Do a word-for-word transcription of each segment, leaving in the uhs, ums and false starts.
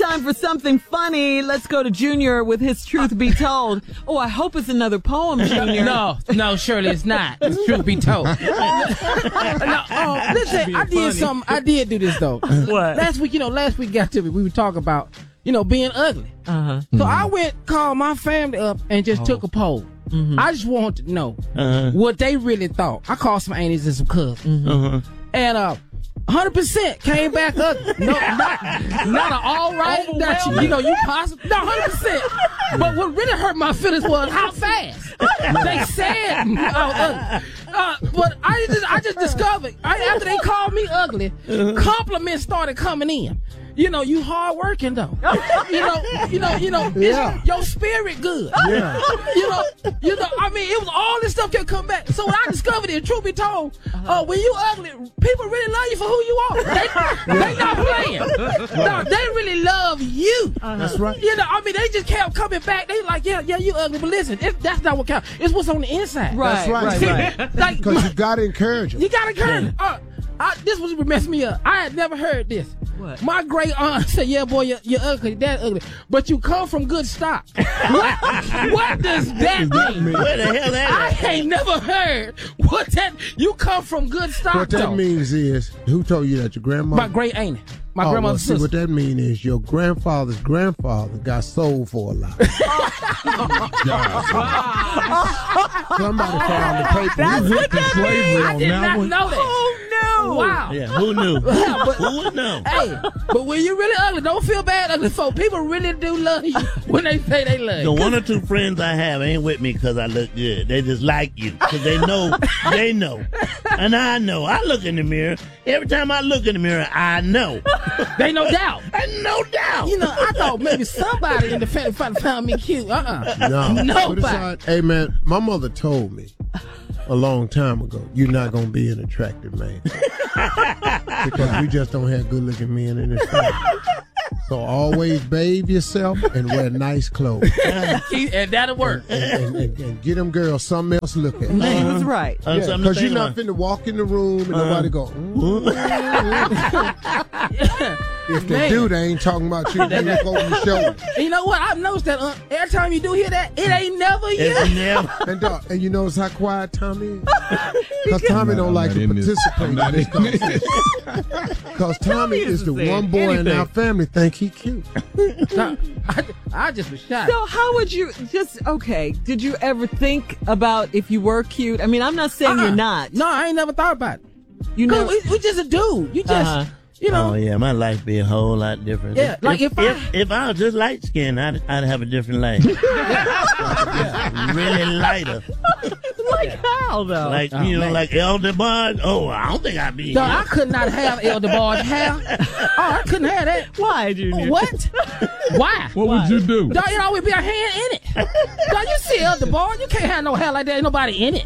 time for something funny. Let's go to Junior with his Truth Be Told. Oh, I hope it's another poem, Junior. No, no, Shirley, it's not. It's Truth Be Told. no, oh, listen, I did funny. something. I did do this, though. What? Last week, you know, last week got to me. We were talking about, you know, being ugly. Uh-huh. So Mm-hmm. I went, called my family up, and just Oh. took a poll. Mm-hmm. I just wanted to know Uh-huh. what they really thought. I called some aunties and some cousins. Mm-hmm. Uh-huh. And uh, one hundred percent came back ugly. No, not, not an all right. That you, you know, you possible. No, one hundred percent. But what really hurt my feelings was how fast they said uh, ugly. Uh, but I just, I just discovered, I, after they called me ugly, compliments started coming in. You know, you hard working though. You know, you know, you know, Yeah. your spirit good. Yeah. You know, you know. I mean, it was all this stuff kept coming back. So when I discovered it, truth be told, uh, when you ugly, people really love you for who you are. They, they not playing. No, they really love you. That's right. You know, I mean, they just kept coming back. They like, yeah, yeah, you ugly, but listen, it, that's not what counts. It's what's on the inside. Right, That's right. right, right. Like, Because you got to encourage them. you gotta encourage. Uh, I, this was what messed me up. I had never heard this. What? My great aunt said, "Yeah, boy, you're, you're ugly, that ugly, but you come from good stock." What, what does that mean? Where the hell that? I ain't never heard what that. You come from good stock. What that though. means is, who told you that? Your grandmother? My great aunt, my oh, grandmother's well, see, sister. what that means is your grandfather's grandfather got sold for a lot. Somebody found the paper. That's You what hit the that slavery means. I on did that not one. know that. Oh, no. Wow. Yeah, who knew? Yeah, but- Who would know? Hey, but when you really ugly, don't feel bad, ugly folk. People really do love you when they say they love The you. one or two friends I have ain't with me because I look good. They just like you because they know, they know. And I know. I look in the mirror. Every time I look in the mirror, I know. They no doubt. And no doubt. You know, I thought maybe somebody in the family found found me cute. Uh-uh. No. Put Nobody. aside- Hey, man, my mother told me a long time ago, you're not going to be an attractive man. Because we just don't have good-looking men in this family. So always bathe yourself and wear nice clothes. And that'll work. And, and, and, and get them girls something else to look at. He was right. Uh, Yeah, something to because think you're not about. finna walk in the room and nobody go, mm. If they Man. do, they ain't talking about you. They look over your shoulder. And you know what? I've noticed that uh, every time you do hear that, it ain't never you. It's never. And, dog, and you notice how quiet Tommy is? Because Tommy don't I'm like not to in this. participate I'm not in this in this. conversation. Because Tommy is the isn't saying one boy in anything. our family think he cute. Nah, I, I just was shocked. So how would you just okay? Did you ever think about if you were cute? I mean, I'm not saying Uh-uh. you're not. No, I ain't never thought about it. You Cause know, we, we just a dude. You just, Uh-huh. you know. Oh yeah, my life be a whole lot different. Yeah, like if I- if, if I was just light skinned, I'd, I'd have a different life. Really lighter, like how though? like Oh, you know, man. like Elder Bond. Oh, I don't think I'd be. No, here. I could not have Elder Bard hair. Oh, I couldn't have that. Why, Junior? What? Why? What would you do? Dog, it always be a hand in it. Dog, you see Elder Bard, you can't have no hair like that. Ain't nobody in it.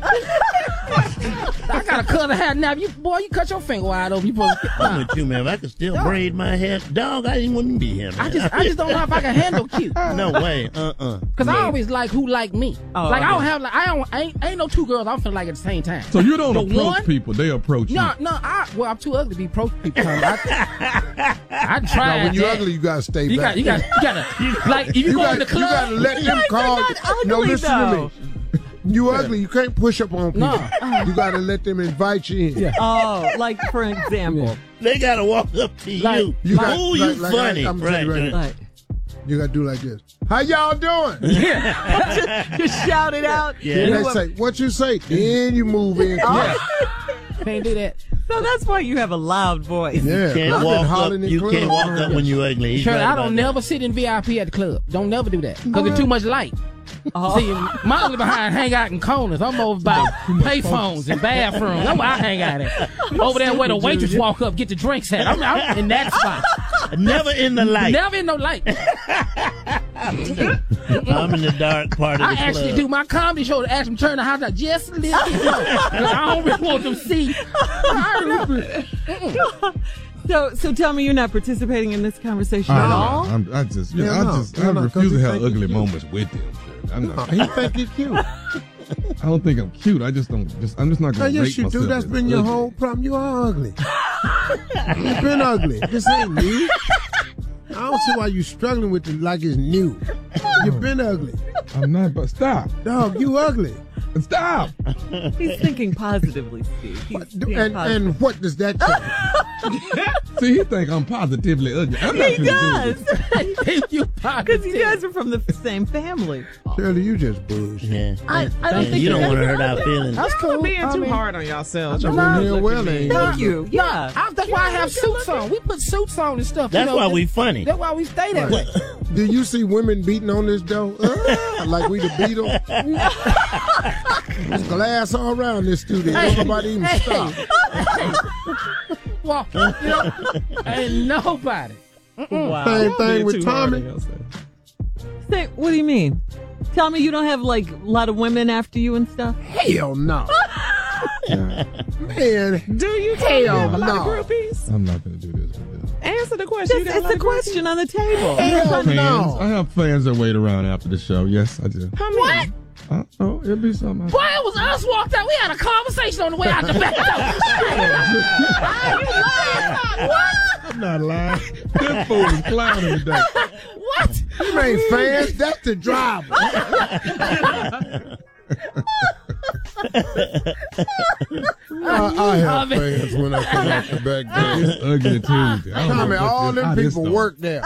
I got a cousin hat now. You boy, you cut your finger wide open. You supposed to, I'm nah. with you, man. If I could still braid my hair, dog, I ain't wouldn't be here, man. I just, I just don't know if I can handle cute. no way. Uh uh Cause I always like who like me. Oh, like I don't okay. have like I don't ain't, ain't no two girls I'm feeling like at the same time. So you don't The approach one- people; they approach you. No, no, I well I'm too ugly to be approach people. I, I tried. Now, when you're that. ugly, you got to stay you got, back. you got, you gotta like if you, You go got in the you club. got to let them guys are call. not ugly, no, listen though. to me. You ugly. You can't push up on people. No. You got to let them invite you in. Yeah. Oh, like for example, They gotta walk up to Like- you. You got- Ooh, you like- like I- funny. I'm telling you right, right right. like You got to do like this. How y'all doing? just shout it out. Yeah. Then You they know say, what you say? Then you move in. Yeah. Can't do that. So that's why you have a loud voice. Yeah. Can't I've been walk up. hollering in You clubs. can't walk up when you ugly. He's Shirley, right I about don't that. never sit in V I P at the club. Don't never do that because it's too much light. Oh. See, my ugly behind hang out in corners. I'm over by payphones and bathrooms. That's where I hang out at. Over there where the waitress walk up, get the drinks at. I'm, I'm in that spot. Never in the light. Never in no light. I'm in the dark part of the I actually club. do my comedy show to ask them turn the house out just a little bit low. 'Cause I don't really want them to see. I don't know. So, so tell me, you're not participating in this conversation at I, all? I'm, I just, you Yeah, know, no. I just, Yeah, I no, 'cause refuse to he have think he ugly cute. moments with them. Shirley. I'm No, not. he think he cute. I don't think I'm cute. I just don't. Just, I'm just not Oh, gonna yes, rate you myself do. That's as been your ugly. whole problem. You are ugly. You've been ugly. This ain't me. I I don't see why you struggling with it like it's new. You've been ugly. I'm not, but stop. Dog, you ugly. Stop. He's thinking positively, Steve. He's being And, positive. and what does that tell you? See, he think I'm positively ugly. I'm not He gonna do does. it. you Because you guys are from the same family. Shirley, you just bullshit. Yeah. I, I don't Yeah, think you don't that's want to hurt nothing. our feelings. That's cool. Being I too mean, hard on yourselves. I Y'all mean, really hell look well at me. ain't Thank you. Yeah. I, that's why I have suits on. We put suits on and stuff. That's you know, why just- we funny. That's why we stay that way. Do you see women beating on this dough? Uh, like we the Beatles? There's glass all around this studio. Hey, Nobody even hey, stop. hey. Well, you know, ain't nobody. Wow. Same Y'all thing being with too hard Tommy. on yourself. Say, what do you mean? Tell me you don't have like a lot of women after you and stuff? Hell no. Man, Do you Hell Tommy, have a lot no. of groupies? I'm not gonna do this with this. Answer the question. You Just, got it's lot a of question on the table. hell Fans, I no. have fans that wait around after the show. Yes, I do. groupies? How many? Uh, oh, it'll be something. Boy, it was us walked out. We had a conversation on the way out the back door. What? I'm not lying. This fool is clowning today. What? You ain't fans. That's the driver. I, I have fans when I come out the back door. It's ugly Tuesday. I don't Tommy, know what all this- them I just people don't- work there.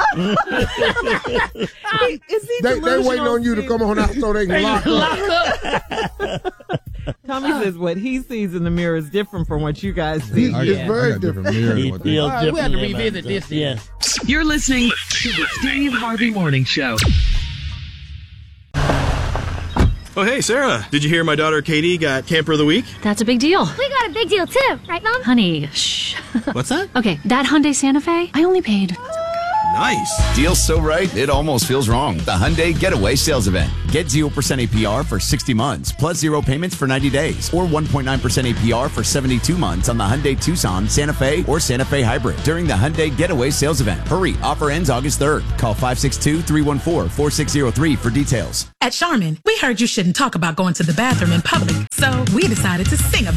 He- is he They, they waiting delusional, on you to Steve? come on out so they can lock up. Lock up. Tommy says what he sees in the mirror is different from what you guys see. He- I, It's got- very I got different mirrors He than what they- feels All right, we had to differently about revisit himself. this then. Yeah. You're listening to the Steve Harvey Morning Show. Oh, hey, Sarah. Did you hear my daughter Katie got Camper of the Week? That's a big deal. We got a big deal too, right, Mom? Honey, shh. What's that? Okay, that Hyundai Santa Fe, I only paid. Nice. Deal's so right, it almost feels wrong. The Hyundai Getaway Sales Event. Get zero percent A P R for sixty months, plus zero payments for ninety days, or one point nine percent A P R for seventy-two months on the Hyundai Tucson, Santa Fe, or Santa Fe Hybrid during the Hyundai Getaway Sales Event. Hurry, offer ends August third. Call five six two, three one four, four six zero three for details. At Charmin, we heard you shouldn't talk about going to the bathroom in public, so we decided to sing about it.